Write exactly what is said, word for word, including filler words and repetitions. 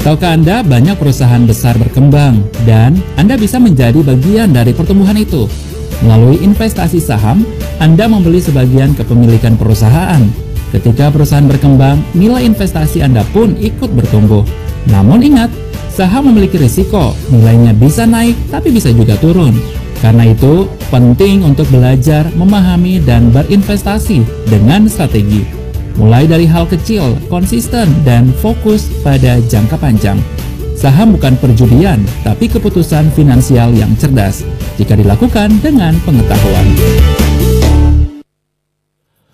Tahukah Anda banyak perusahaan besar berkembang dan Anda bisa menjadi bagian dari pertumbuhan itu? Melalui investasi saham, Anda membeli sebagian kepemilikan perusahaan. Ketika perusahaan berkembang, nilai investasi Anda pun ikut bertumbuh. Namun ingat, saham memiliki risiko, nilainya bisa naik tapi bisa juga turun. Karena itu, penting untuk belajar, memahami, dan berinvestasi dengan strategi. Mulai dari hal kecil, konsisten, dan fokus pada jangka panjang. Saham bukan perjudian, tapi keputusan finansial yang cerdas jika dilakukan dengan pengetahuan.